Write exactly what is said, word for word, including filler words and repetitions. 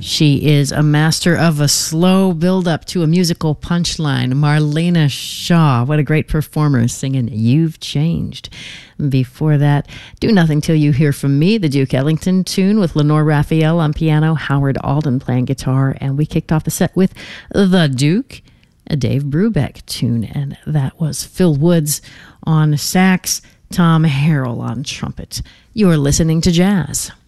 She is a master of a slow build-up to a musical punchline. Marlena Shaw, what a great performer, singing You've Changed. Before that, Do Nothing Till You Hear From Me, the Duke Ellington tune with Lenore Raphael on piano, Howard Alden playing guitar, and we kicked off the set with The Duke, a Dave Brubeck tune, and that was Phil Woods on sax, Tom Harrell on trumpet. You're listening to jazz.